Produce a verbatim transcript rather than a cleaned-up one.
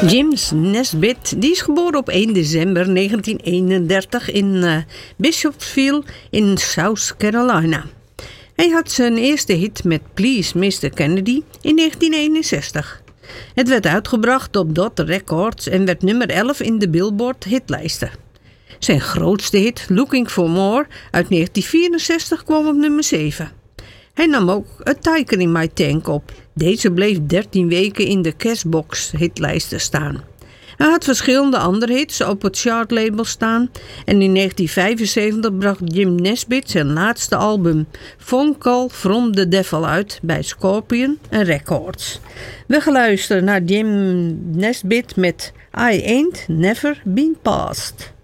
James Nesbitt die is geboren op één december negentien eenendertig in uh, Bishopsville in South Carolina. Hij had zijn eerste hit met Please mister Kennedy in negentien eenenzestig. Het werd uitgebracht op Dot Records en werd nummer elf in de Billboard hitlijsten. Zijn grootste hit, Looking for More, uit negentien vierenzestig kwam op nummer zeven. Hij nam ook A Tiger in My Tank op. Deze bleef dertien weken in de Cashbox hitlijsten staan. Hij had verschillende andere hits op het chartlabel staan en in negentien vijfenzeventig bracht Jim Nesbitt zijn laatste album Phone Call from the Devil uit bij Scorpion Records. We gaan luisteren naar Jim Nesbitt met I Ain't Never Been Past.